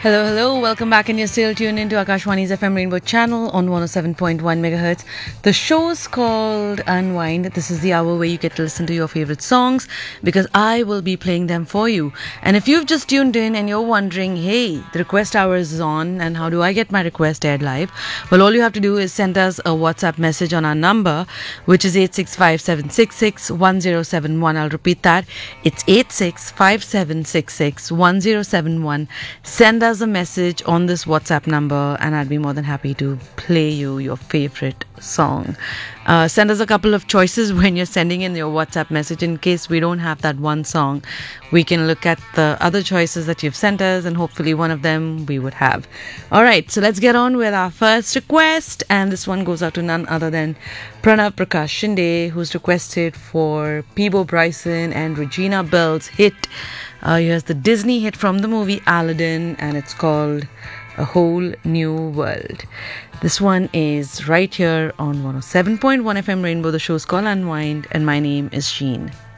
Hello, hello. Welcome back, and you're still tuned into Akashwani's FM Rainbow channel on 107.1 megahertz. The show's called Unwind. This is the hour where you get to listen to your favorite songs because I will be playing them for you. And if you've just tuned in and you're wondering, hey, the request hour is on and how do I get my request aired live? Well, all you have to do is send us a WhatsApp message on our number, which is 865-766-1071. I'll repeat that. It's 865-766-1071. Send us a message on this WhatsApp number and I'd be more than happy to play you your favorite song. Send us a couple of choices when you're sending in your WhatsApp message. In case we don't have that one song, we can look at the other choices that you've sent us and hopefully one of them we would have. Alright, so let's get on with our first request, and this one goes out to none other than Pranav Prakash Shinde, who's requested for Peebo Bryson and Regina Bell's hit. Here's the Disney hit from the movie Aladdin, and it's called A Whole New World. This one is right here on 107.1 FM Rainbow. The show's called Unwind, and my name is Sheen.